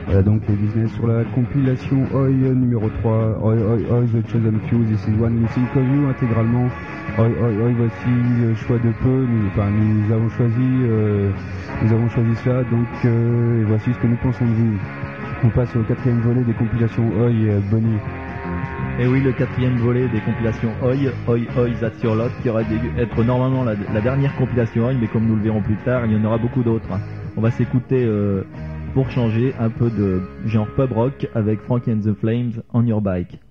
Voilà donc les business sur la compilation Oi numéro 3, Oi The Chosen Few, This is One We Think of You intégralement. Oi, voici le choix de peu, nous avons choisi cela, donc et voici ce que nous pensons de vous. On passe au 4e volet des compilations Oi, Bonnie. Et oui, le 4e volet des compilations Oi, That's Your Lot, qui aurait dû être normalement la dernière compilation Oi, mais comme nous le verrons plus tard, il y en aura beaucoup d'autres. On va s'écouter, pour changer, un peu de genre pub rock avec Frankie and the Flames, On Your Bike.